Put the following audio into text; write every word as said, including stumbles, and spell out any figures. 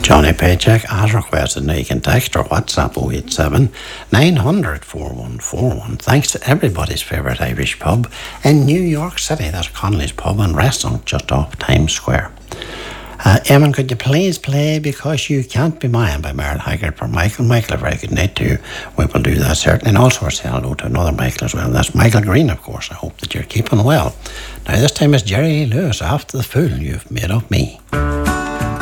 Johnny Paycheck as requested. Now you can text or WhatsApp oh eight seven, nine hundred, four one four one. Thanks to everybody's favourite Irish pub in New York City. That's Connolly's Pub and Restaurant just off Times Square. Uh, Eamon, could you please play Because You Can't Be Mine by Merle Haggard for Michael? Michael, a very good night to you. We will do that certainly. And also say hello to another Michael as well. That's Michael Green, of course. I hope that you're keeping well. Now this time it's Jerry Lewis, After the Fool You've Made of Me.